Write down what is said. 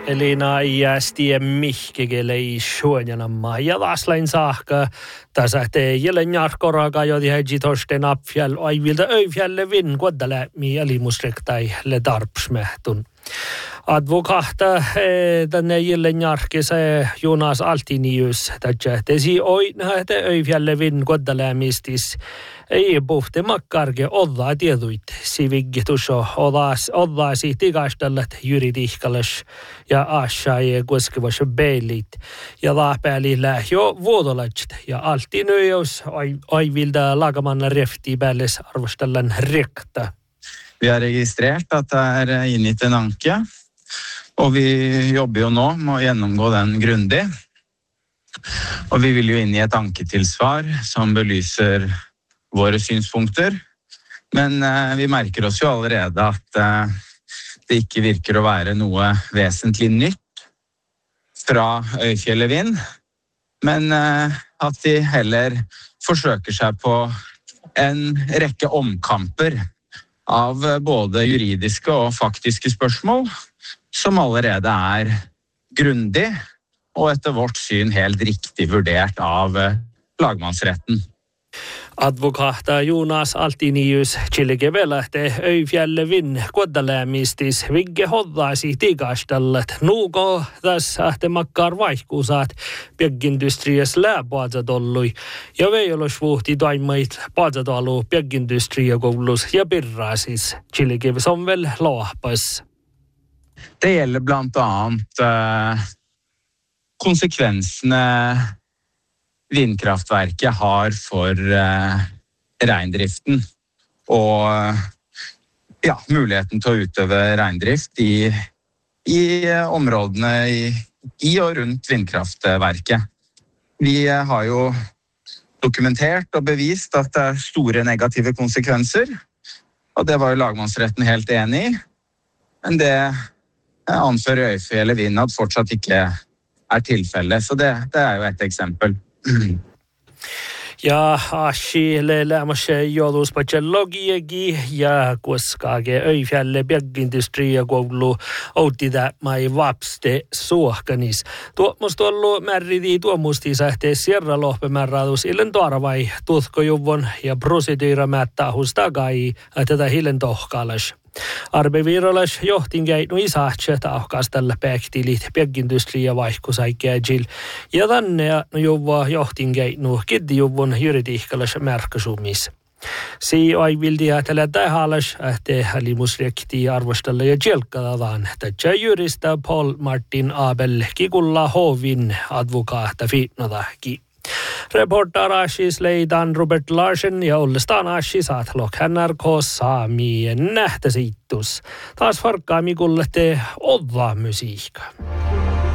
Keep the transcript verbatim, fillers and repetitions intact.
Elina iästi mihkegele i suonjanamma ja laslain saakka tässä teille njarkoraga jo tiedä torsten apfjäll aivilta öyfjälle vin koddale mi alimusrektai le darpsmehtun. Advokata tänne jille njarkisa Jonas Altinius tätä tesi oi nähtä öyfjälle vin koddale mistis ei puhte makkarge olla tietuit sivigituso odas odasi tigastallat juridihkalas ja ashaje koskevas beilit ja laapäällä jo vuodolajt ja Altinöjos ai aivilda lagamanna refti bälles arvostellan rekta. Vi har registrert at det er inngitt en anke, og vi jobber jo nå med å gjennomgå den grundig. Og vi vil jo inn i et anketilsvar som belyser våre synspunkter, men eh, vi merker oss jo allerede at eh, det ikke virker å være noe vesentlig nytt fra Øyfjellet Vind, men eh, at de heller forsøker seg på en rekke omkamper av både juridiske og faktiske spørsmål, som allerede er grundig og etter vårt syn helt riktig vurdert av lagmannsretten. Advokata Jonas Altinius chillige velähte Öyfjälle Vinn koddalämistis vigge hoddasi tigastallet nuuko tässä ahte makkar vaihkuusaat pieggindustrias lääpaadzadollui ja veiolosvuhti toimait paadzadalu pieggindustriä koulus ja pirraasis chillige som vel laahpas. Det gjelder blant annet uh, konsekvensene vindkraftverket har for uh, reindriften og ja, muligheten til å utøve reindrift i, i uh, områdene i, i og rundt vindkraftverket. Vi uh, har jo dokumentert og bevist at det er store negative konsekvenser, og det var jo lagmannsretten helt enig i, men det uh, anfører Øyfjellet Vind at fortsatt ikke er tilfelle, så det, det er jo et eksempel. Ja ashi lämmas joulus patologiagi ja koskage Öifjälle piegindustria koulu outida mai vapste suohkanis. Tuommoista ollut märriti tuommusti sähtee sierra lohpemärradus illen toaravai tutkojuvon ja prosedyra mättähus takai tätä hillen tohkalas. Arbevirolas johtingeinu isahtse tahkastella päktilit piegindustria vaihkusaikkeajil ja tänne no juva johtingeinu kiddijuvon juridihkalas märkäsumis. Si aivildi ajatella tähalas ähte alimusrekti arvostella ja jelkkadataan tätä jurista Paul Martin Abel kikulla hovin advokaata fiitnodahki. Reporter Ashis leidan Robert Larsen ja ollestaan Ashis atlok N R K saamien nähtäsiittus. Taas farkkaa mikulle te odva musiikka.